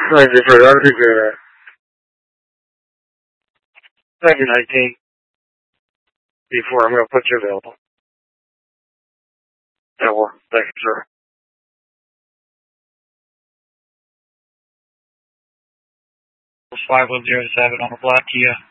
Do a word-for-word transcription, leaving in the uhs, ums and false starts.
Thank you for that. I appreciate that. Thank you, nineteen. Before I'm going to put you available. That will. Thank you, sir. five one zero seven on the block, Kia.